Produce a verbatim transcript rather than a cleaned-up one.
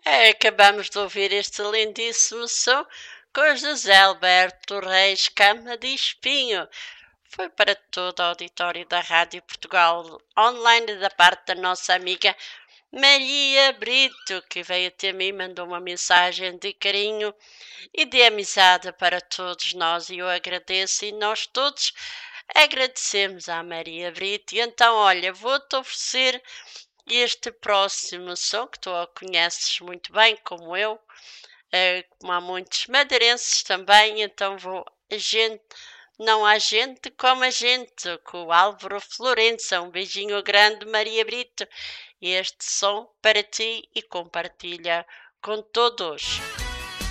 É, acabamos de ouvir este lindíssimo som com José Alberto Reis Cama de Espinho. Foi para todo o auditório da Rádio Portugal Online da parte da nossa amiga Maria Brito, que veio até mim e mandou uma mensagem de carinho e de amizade para todos nós. E eu agradeço e nós todos agradecemos à Maria Brito. E então, olha, vou-te oferecer este próximo som que tu a conheces muito bem, como eu, eh, como há muitos madeirenses também, então vou a gente, não há gente como a gente, com o Álvaro Florença. Um beijinho grande, Maria Brito, e este som para ti e compartilha com todos.